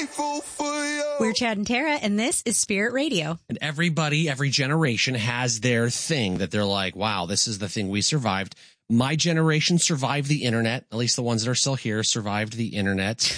grateful for you. We're Chad and Tara, and this is Spirit Radio. And everybody, every generation has their thing that they're like, wow, this is the thing we survived. My generation survived the internet. At least the ones that are still here survived the internet.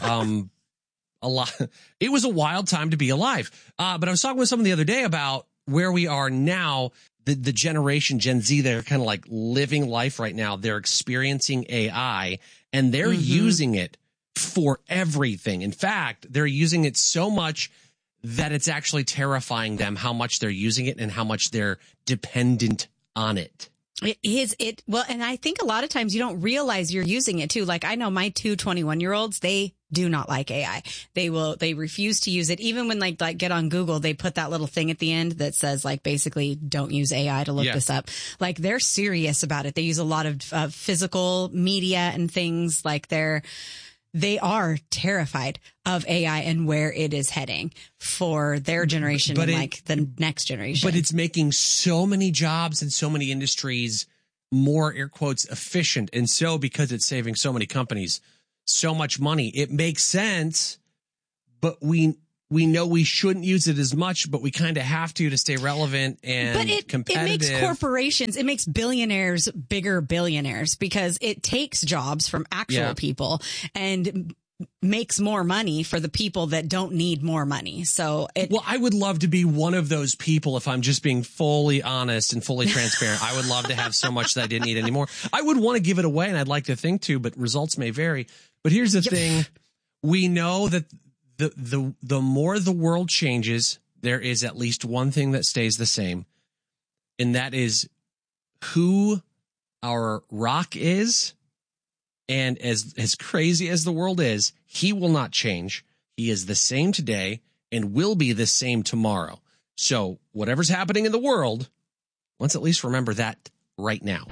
A lot. It was a wild time to be alive. But I was talking with someone the other day about where we are now. The generation Gen Z, they're kind of like living life right now. They're experiencing AI and they're using it for everything. In fact, they're using it so much that it's actually terrifying them how much they're using it and how much they're dependent on it. Well, and I think a lot of times you don't realize you're using it too. Like I know my two 21-year-olds, they do not like AI. They refuse to use it. Even when like get on Google, they put that little thing at the end that says like basically don't use AI to look this up. Like they're serious about it. They use a lot of physical media and things like they are terrified of AI and where it is heading for their generation and like the next generation. But it's making so many jobs and so many industries more, air quotes, efficient. And so because it's saving so many companies so much money, it makes sense. But we know we shouldn't use it as much, but we kind of have to stay relevant and competitive. It makes corporations, it makes billionaires bigger billionaires because it takes jobs from actual people and makes more money for the people that don't need more money. So I would love to be one of those people if I'm just being fully honest and fully transparent. I would love to have so much that I didn't need anymore. I would want to give it away and I'd like to think to, but results may vary. But here's the thing. We know that the more the world changes, there is at least one thing that stays the same. And that is who our rock is. And as crazy as the world is, he will not change. He is the same today and will be the same tomorrow. So whatever's happening in the world, let's at least remember that right now.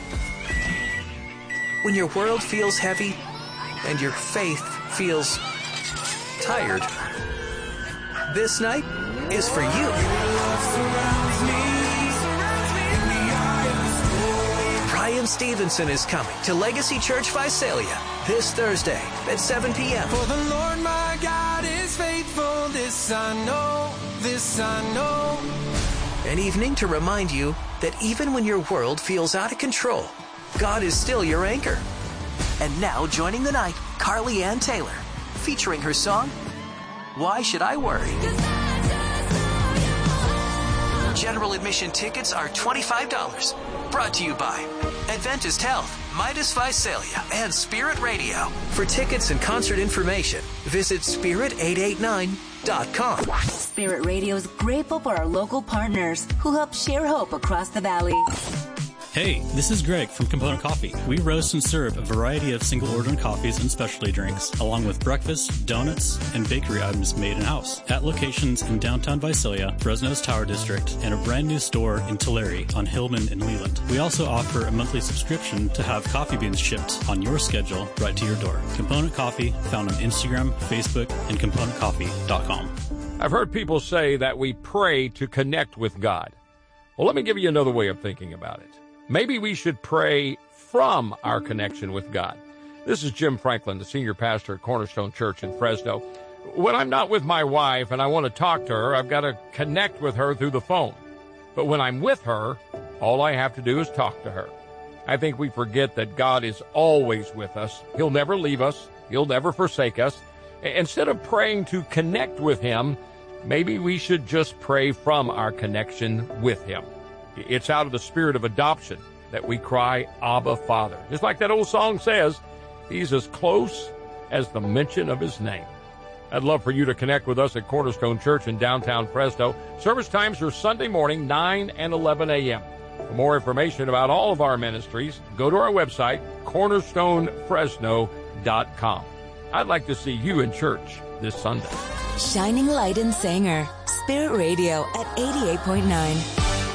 When your world feels heavy and your faith feels tired, this night is for you. Brian Stevenson is coming to Legacy Church Visalia this Thursday at 7 p.m. For the Lord my God is faithful, this I know, this I know. An evening to remind you that even when your world feels out of control, God is still your anchor. And now joining the night, Carly Ann Taylor, featuring her song, Why Should I Worry? General admission tickets are $25. Brought to you by Adventist Health, Midas Visalia, and Spirit Radio. For tickets and concert information, visit spirit889.com. Spirit Radio is grateful for our local partners who help share hope across the valley. Hey, this is Greg from Component Coffee. We roast and serve a variety of single-order coffees and specialty drinks, along with breakfast, donuts, and bakery items made in-house at locations in downtown Visalia, Fresno's Tower District, and a brand new store in Tulare on Hillman and Leland. We also offer a monthly subscription to have coffee beans shipped on your schedule right to your door. Component Coffee, found on Instagram, Facebook, and ComponentCoffee.com. I've heard people say that we pray to connect with God. Well, let me give you another way of thinking about it. Maybe we should pray from our connection with God. This is Jim Franklin, the senior pastor at Cornerstone Church in Fresno. When I'm not with my wife and I want to talk to her, I've got to connect with her through the phone. But when I'm with her, all I have to do is talk to her. I think we forget that God is always with us. He'll never leave us. He'll never forsake us. Instead of praying to connect with Him, maybe we should just pray from our connection with Him. It's out of the spirit of adoption that we cry, Abba, Father. Just like that old song says, He's as close as the mention of His name. I'd love for you to connect with us at Cornerstone Church in downtown Fresno. Service times are Sunday morning, 9 and 11 a.m. For more information about all of our ministries, go to our website, cornerstonefresno.com. I'd like to see you in church this Sunday. Shining Light in Sanger, Spirit Radio at 88.9.